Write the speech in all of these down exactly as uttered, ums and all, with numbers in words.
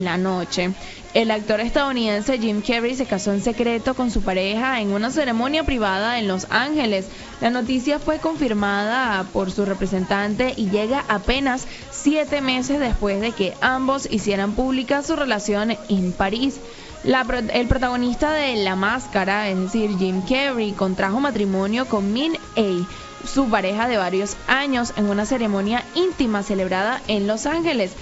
la noche. El actor estadounidense Jim Carrey se casó en secreto con su pareja en una ceremonia privada en Los Ángeles. La noticia fue confirmada por su representante y llega apenas siete meses después de que ambos hicieran pública su relación en París. La, el protagonista de La Máscara, es decir, Jim Carrey, contrajo matrimonio con Min Ae, su pareja de varios años, en una ceremonia íntima celebrada en Los Ángeles.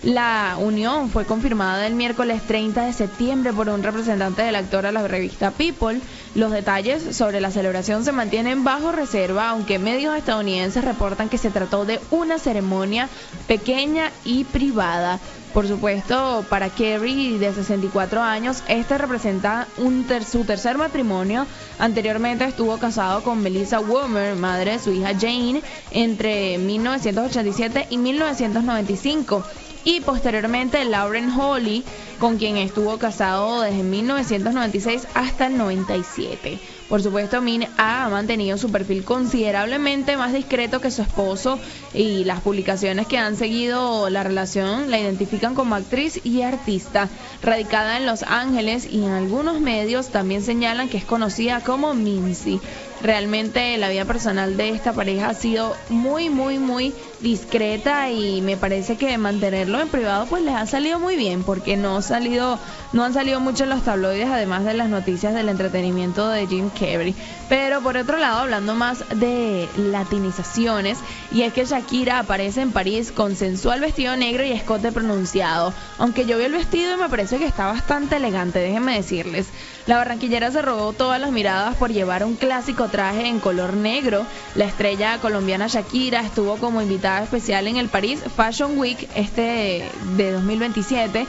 La unión fue confirmada el miércoles treinta de septiembre por un representante del actor a la revista People. Los detalles sobre la celebración se mantienen bajo reserva, aunque medios estadounidenses reportan que se trató de una ceremonia pequeña y privada. Por supuesto, para Carrey, de sesenta y cuatro años, este representa un ter su tercer matrimonio. Anteriormente estuvo casado con Melissa Womer, madre de su hija Jane, entre mil novecientos ochenta y siete y mil novecientos noventa y cinco. Y posteriormente Lauren Holly, con quien estuvo casado desde mil novecientos noventa y seis hasta el noventa y siete. Por supuesto, Min ha mantenido su perfil considerablemente más discreto que su esposo, y las publicaciones que han seguido la relación la identifican como actriz y artista. Radicada en Los Ángeles, y en algunos medios también señalan que es conocida como Minzy. Realmente la vida personal de esta pareja ha sido muy, muy, muy discreta, y me parece que mantenerlo en privado pues les ha salido muy bien, porque no ha salido, no han salido mucho en los tabloides, además de las noticias del entretenimiento de Jim Carrey. Pero por otro lado, hablando más de latinizaciones, y es que Shakira aparece en París con sensual vestido negro y escote pronunciado. Aunque yo vi el vestido y me parece que está bastante elegante, déjenme decirles. La barranquillera se robó todas las miradas por llevar un clásico traje en color negro. La estrella colombiana Shakira estuvo como invitada especial en el Paris Fashion Week este de dos mil veintisiete,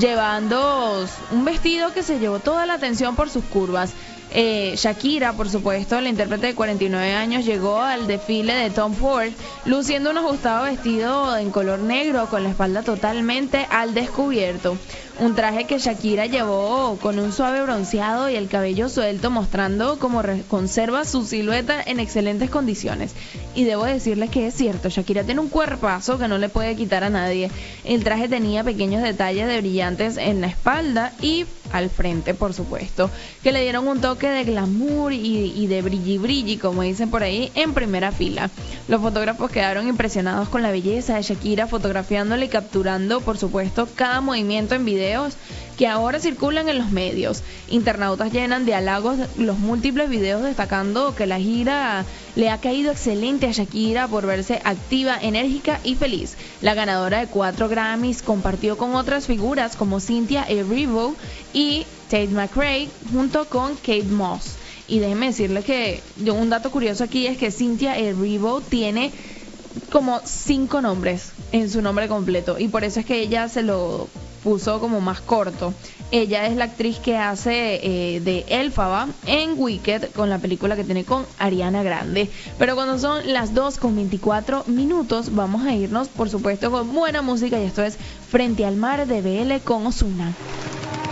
llevando un vestido que se llevó toda la atención por sus curvas. Eh, Shakira, por supuesto, la intérprete de cuarenta y nueve años, llegó al desfile de Tom Ford luciendo un ajustado vestido en color negro con la espalda totalmente al descubierto. Un traje que Shakira llevó con un suave bronceado y el cabello suelto, mostrando cómo conserva su silueta en excelentes condiciones. Y debo decirles que es cierto, Shakira tiene un cuerpazo que no le puede quitar a nadie. El traje tenía pequeños detalles de brillantes en la espalda y al frente, por supuesto, que le dieron un toque de glamour y, y de brilli brilli, como dicen por ahí, en primera fila. Los fotógrafos quedaron impresionados con la belleza de Shakira, fotografiándole y capturando, por supuesto, cada movimiento en videos que ahora circulan en los medios. Internautas llenan de halagos los múltiples videos destacando que la gira le ha caído excelente a Shakira por verse activa, enérgica y feliz. La ganadora de cuatro Grammys compartió con otras figuras como Cynthia Erivo y Tate McRae junto con Kate Moss. Y déjenme decirles que un dato curioso aquí es que Cynthia Erivo tiene como cinco nombres en su nombre completo, y por eso es que ella se lo puso como más corto. Ella es la actriz que hace eh, de Elphaba en Wicked, con la película que tiene con Ariana Grande. Pero cuando son las dos con veinticuatro minutos, vamos a irnos, por supuesto, con buena música, y esto es Frente al Mar de B L con Ozuna.